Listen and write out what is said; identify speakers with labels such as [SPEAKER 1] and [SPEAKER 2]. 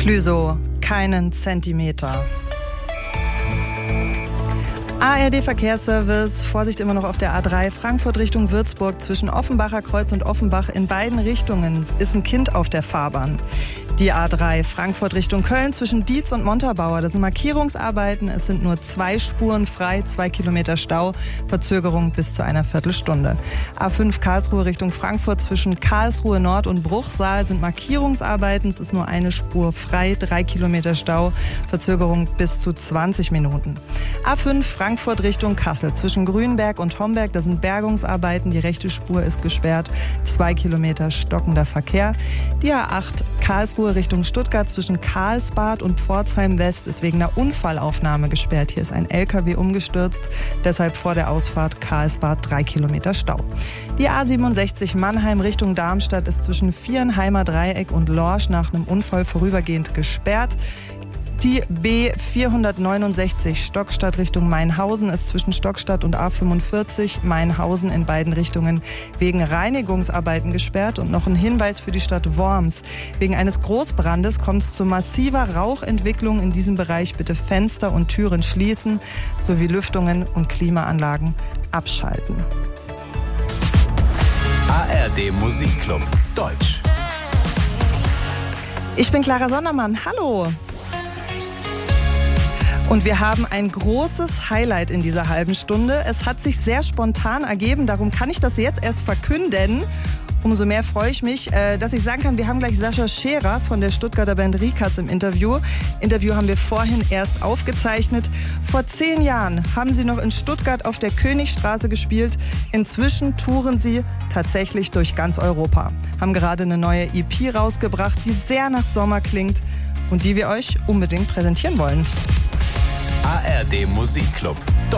[SPEAKER 1] Clüso, keinen Zentimeter. ARD Verkehrsservice, Vorsicht immer noch auf der A3, Frankfurt Richtung Würzburg, zwischen Offenbacher Kreuz und Offenbach in beiden Richtungen ist ein Kind auf der Fahrbahn. Die A3, Frankfurt Richtung Köln, zwischen Dietz und Montabaur, das sind Markierungsarbeiten, es sind nur 2 Spuren frei, 2 Kilometer Stau, Verzögerung bis zu einer Viertelstunde. A5 Karlsruhe Richtung Frankfurt, zwischen Karlsruhe Nord und Bruchsal sind Markierungsarbeiten, es ist nur eine Spur frei, 3 Kilometer Stau, Verzögerung bis zu 20 Minuten. A5 Frankfurt Richtung Kassel, zwischen Grünberg und Homberg, da sind Bergungsarbeiten, die rechte Spur ist gesperrt, 2 Kilometer stockender Verkehr. Die A8 Karlsruhe Richtung Stuttgart, zwischen Karlsbad und Pforzheim West ist wegen einer Unfallaufnahme gesperrt. Hier ist ein LKW umgestürzt, deshalb vor der Ausfahrt Karlsbad 3 Kilometer Stau. Die A67 Mannheim Richtung Darmstadt ist zwischen Vierenheimer Dreieck und Lorsch nach einem Unfall vorübergehend gesperrt. Die B469 Stockstadt Richtung Mainhausen ist zwischen Stockstadt und A45 Mainhausen in beiden Richtungen wegen Reinigungsarbeiten gesperrt. Und noch ein Hinweis für die Stadt Worms. Wegen eines Großbrandes kommt es zu massiver Rauchentwicklung in diesem Bereich. Bitte Fenster und Türen schließen sowie Lüftungen und Klimaanlagen abschalten.
[SPEAKER 2] ARD Musikclub Deutsch.
[SPEAKER 1] Ich bin Clara Sondermann. Hallo! Und wir haben ein großes Highlight in dieser halben Stunde. Es hat sich sehr spontan ergeben, darum kann ich das jetzt erst verkünden. Umso mehr freue ich mich, dass ich sagen kann, wir haben gleich Sascha Scherer von der Stuttgarter Band Rikas im Interview. Interview haben wir vorhin erst aufgezeichnet. Vor 10 Jahren haben sie noch in Stuttgart auf der Königstraße gespielt. Inzwischen touren sie tatsächlich durch ganz Europa. Haben gerade eine neue EP rausgebracht, die sehr nach Sommer klingt und die wir euch unbedingt präsentieren wollen.
[SPEAKER 2] ARD Musikclub